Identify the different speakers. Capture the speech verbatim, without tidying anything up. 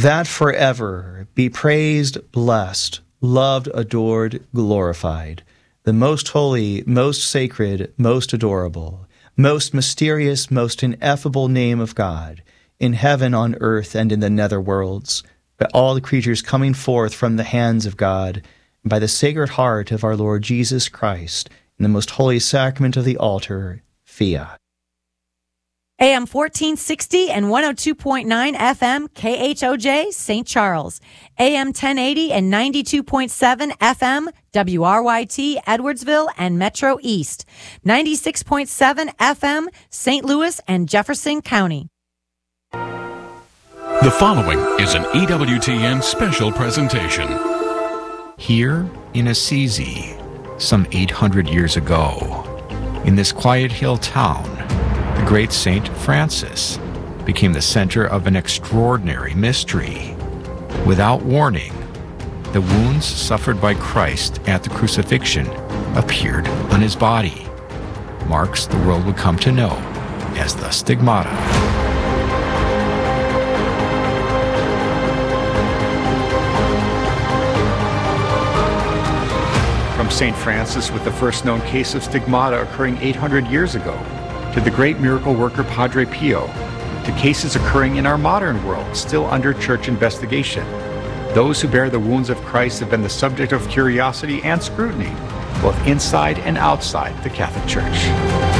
Speaker 1: that forever be praised, blessed, loved, adored, glorified, the most holy, most sacred, most adorable, most mysterious, most ineffable name of God, in heaven, on earth, and in the nether worlds, by all the creatures coming forth from the hands of God, and by the sacred heart of our Lord Jesus Christ, in the most holy sacrament of the altar, fiat.
Speaker 2: A M fourteen sixty and one oh two point nine F M K H O J Saint Charles. A M ten eighty and ninety-two point seven F M W R Y T Edwardsville and Metro East. ninety-six point seven F M Saint Louis and Jefferson County.
Speaker 3: The following is an E W T N special presentation.
Speaker 4: Here in Assisi, some eight hundred years ago, in this quiet hill town, the great Saint Francis became the center of an extraordinary mystery. Without warning, the wounds suffered by Christ at the crucifixion appeared on his body, marks the world would come to know as the stigmata.
Speaker 5: From Saint Francis with the first known case of stigmata occurring eight hundred years ago, to the great miracle worker Padre Pio, to cases occurring in our modern world still under church investigation. Those who bear the wounds of Christ have been the subject of curiosity and scrutiny, both inside and outside the Catholic Church.